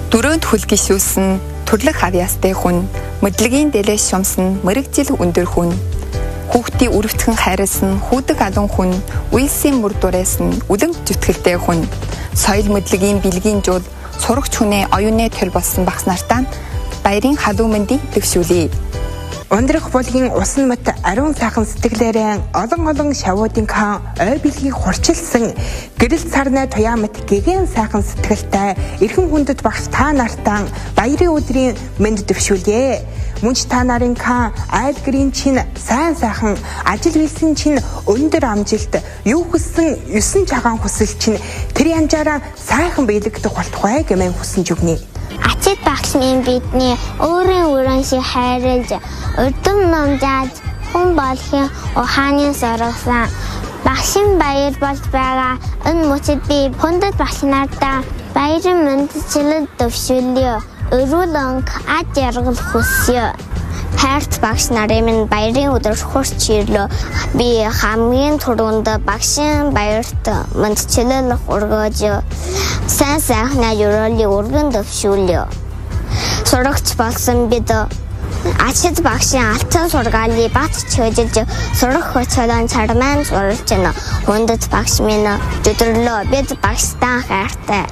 Дөрөөнд хөл гишүүсэн төрлөх авьяастай хүн, мэдлэгийн дээлээс шумсан мэрэгжил өндөр хүн, хүүхдийн өрөвцгөн хайрлсан хүүдэг алан хүн, үйлсийн мөр дурайсан үлэмж зүтгэлтэй хүн, соёл мэдлэгийн бэлгийн жуул сурагч хүнээ оюуны төл болсон багш нартаа баярын халуун мэндийг төвшүүлье. Ундрах булгийн усан мат ариун сайхан сэтгэлээрээ олон шавуудын хаан ой билгийг хурчилсан гэрэл сарнай туяамт гэгэн сайхан сэтгэлтэй эрхэм хүндэт багш та нартаа баярын өдрийн мэнд төвшүүлье. Мөнч та нарын хаан айл гэрийн чинь сайн сайхан ажил хийсэн чинь өндөр амжилт юу хүссэн 9 цагаан хүсэл чинь тэр янжаараа сайхан биелэгдэх болтугай гэмээр хүсэж өгнө. Ачид багш минь бидний өөрийн шиг хайрлаж урдам ном зааж хүн болохын ухааны сургасан. Багшийн баяр болж байгаа энэ мөчид би хүндэт багш нартаа баярын мэндчилэл төвшүүлье. Өрөөл онг аж яргал хүсье. Хайрт багш нарын минь баярын өдөр хурц ирлээ. Би хамгийн түрүүнд багшийн баярт мэндчилэл хүргэж сайн сайхнаа юролыг өргөн төвшүүлье. Сурагч болсон бид ачид багшийн алтан сургаалыг бат чөжиж сурах хөцөлөн царман сурч байна. Хүндэт багш минь өдөрлөө бид багштаа хайртай.